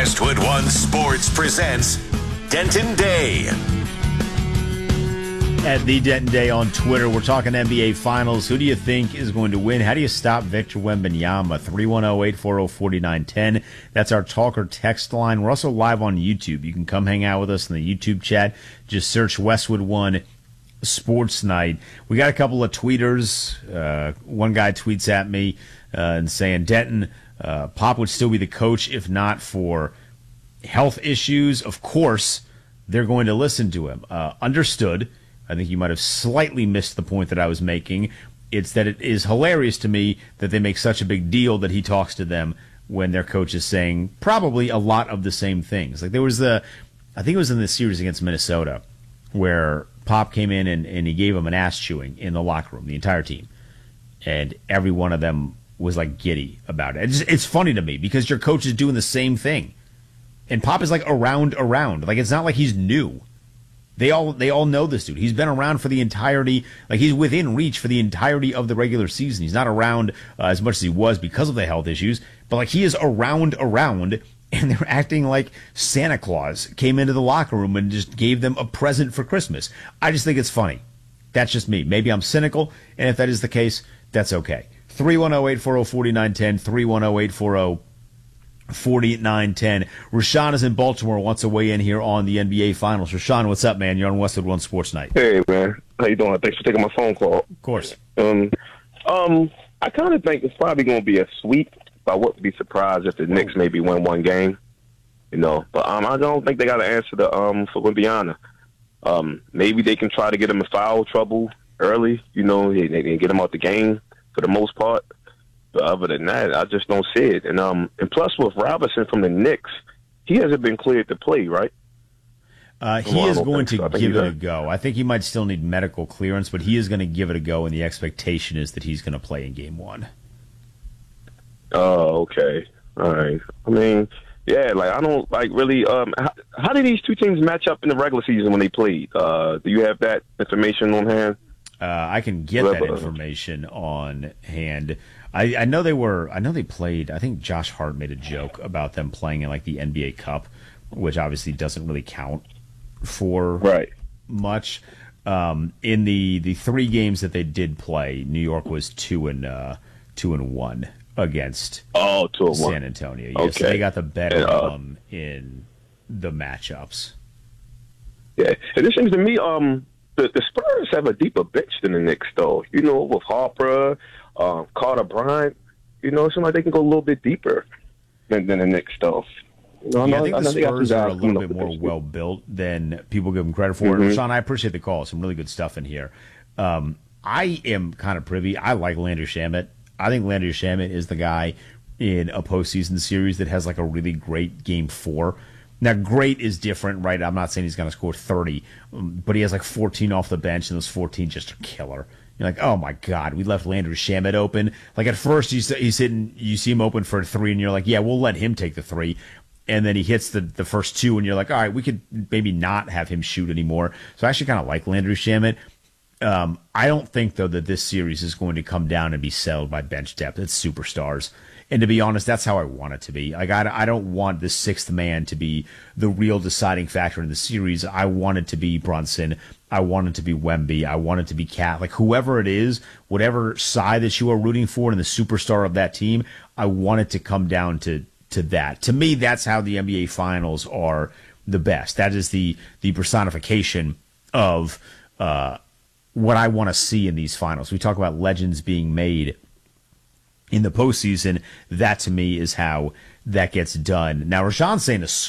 Westwood One Sports presents Denton Day. At the Denton Day on Twitter, we're talking NBA Finals. Who do you think is going to win? How do you stop Victor Wembanyama? 310-840-4910. That's our talker text line. We're also live on YouTube. You can come hang out with us in the YouTube chat. Just search Westwood One Sports Night. We got a couple of tweeters. One guy tweets at me and saying, Denton, Pop would still be the coach if not for health issues. Of course, they're going to listen to him. Understood. I think you might have slightly missed the point that I was making. It's that it is hilarious to me that they make such a big deal that he talks to them when their coach is saying probably a lot of the same things. Like there was I think it was in the series against Minnesota, where Pop came in and he gave them an ass chewing in the locker room, the entire team. And every one of them was like giddy about it. It's funny to me because your coach is doing the same thing. And Pop is like around. Like it's not like he's new. They all know this dude. He's been around for the entirety, like he's within reach for the entirety of the regular season. He's not around as much as he was because of the health issues, but like he is around, and they're acting like Santa Claus came into the locker room and just gave them a present for Christmas. I just think it's funny. That's just me. Maybe I'm cynical, and if that is the case, that's okay. 310-840-4910, 310-840-4910. Rashawn is in Baltimore, wants to weigh in here on the NBA Finals. Rashawn, what's up, man? You're on Westwood One Sports Night. Hey, man. How you doing? Thanks for taking my phone call. Of course. I kind of think it's probably going to be a sweep. I wouldn't be surprised if the Knicks maybe win one game, But I don't think they got to answer for Wembanyama. Maybe they can try to get him in foul trouble early. They can get him out the game for the most part. But other than that, I just don't see it. And plus with Robinson from the Knicks, he hasn't been cleared to play, right? He is going to give it a go. I think he might still need medical clearance, but he is going to give it a go, and the expectation is that he's going to play in Game 1. Oh, okay. All right. I mean, yeah, I don't really. How did these two teams match up in the regular season when they played? Do you have that information on hand? I can get that information on hand. I know they played. I think Josh Hart made a joke about them playing in the NBA Cup, which obviously doesn't really count for much. In the 3 games that they did play, New York was 2-1 against San Antonio. Yeah, okay. So they got the better of them in the matchups. Yeah, and it seems to me the Spurs have a deeper bench than the Knicks, though. With Harper, Carter Bryant, it seems like they can go a little bit deeper than the Knicks, though. I think the Spurs are a little bit more well-built than people give them credit for. Mm-hmm. Sean, I appreciate the call. Some really good stuff in here. I am kind of privy. I like Landry Shamet. I think Landry Shamet is the guy in a postseason series that has a really great Game 4. Now, great is different, right? I'm not saying he's going to score 30, but he has 14 off the bench, and those 14 just are killer. You're like, oh my God, we left Landry Shamet open. At first, you see him open for a 3, and you're like, yeah, we'll let him take the 3. And then he hits the first 2, and you're like, all right, we could maybe not have him shoot anymore. So I actually kind of like Landry Shamet. I don't think, though, that this series is going to come down and be settled by bench depth. It's superstars. And to be honest, that's how I want it to be. I don't want the 6th man to be the real deciding factor in the series. I want it to be Brunson. I want it to be Wemby. I want it to be Cat. Whoever it is, whatever side that you are rooting for and the superstar of that team, I want it to come down to that. To me, that's how the NBA Finals are the best. That is the personification of what I want to see in these finals. We talk about legends being made in the postseason. That, to me, is how that gets done. Now, Rashawn's saying